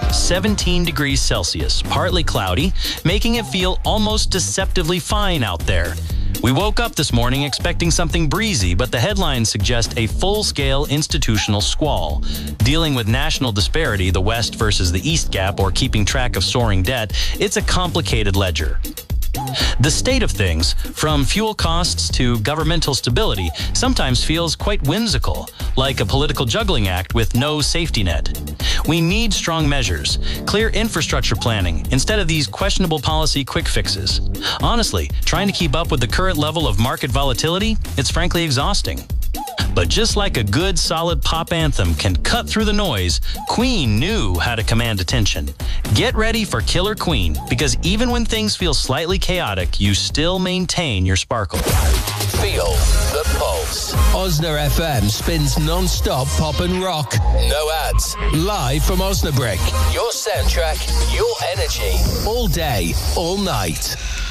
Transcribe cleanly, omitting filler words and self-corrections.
17 degrees Celsius, partly cloudy, making it feel almost deceptively fine out there. We woke up this morning expecting something breezy, but the headlines suggest a full-scale institutional squall. Dealing with national disparity, the West versus the East gap, or keeping track of soaring debt, it's a complicated ledger. The state of things, from fuel costs to governmental stability, sometimes feels quite whimsical, like a political juggling act with no safety net. We need strong measures, clear infrastructure planning, instead of these questionable policy quick fixes. Honestly, trying to keep up with the current level of market volatility, it's frankly exhausting. But just like a good, solid pop anthem can cut through the noise, Queen knew how to command attention. Get ready for Killer Queen, because even when things feel slightly chaotic, you still maintain your sparkle. Feel the pulse. Osna FM spins non-stop pop and rock. No ads. Live from Osnabrück. Your soundtrack, your energy. All day, all night.